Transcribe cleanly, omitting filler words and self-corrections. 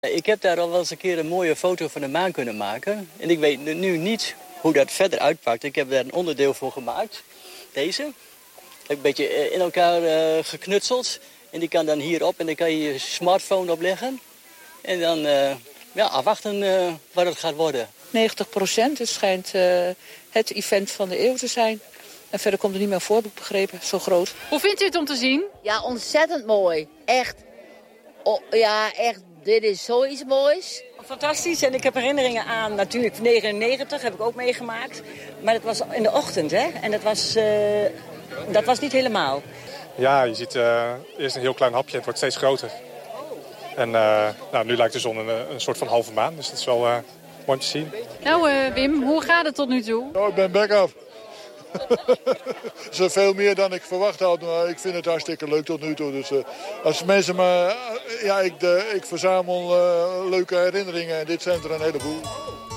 Ik heb daar al wel eens een keer een mooie foto van de maan kunnen maken. En ik weet nu niet hoe dat verder uitpakt. Ik heb daar een onderdeel voor gemaakt. Deze. Heb ik een beetje in elkaar geknutseld. En die kan dan hierop en dan kan je je smartphone opleggen. En dan afwachten wat het gaat worden. 90%, het schijnt het event van de eeuw te zijn. En verder komt er niet meer voor, heb ik begrepen, zo groot. Hoe vindt u het om te zien? Ja, ontzettend mooi. Echt. Oh, ja, echt. Dit is zoiets moois. Fantastisch en ik heb herinneringen aan natuurlijk 99 heb ik ook meegemaakt. Maar dat was in de ochtend hè en dat was niet helemaal. Ja, je ziet eerst een heel klein hapje en het wordt steeds groter. En nu lijkt de zon een soort van halve maan, dus dat is wel mooi om te zien. Nou Wim, hoe gaat het tot nu toe? Oh, ik ben back af. Het is veel meer dan ik verwacht had, maar ik vind het hartstikke leuk tot nu toe. Dus als mensen maar... ik verzamel leuke herinneringen en dit zijn er een heleboel.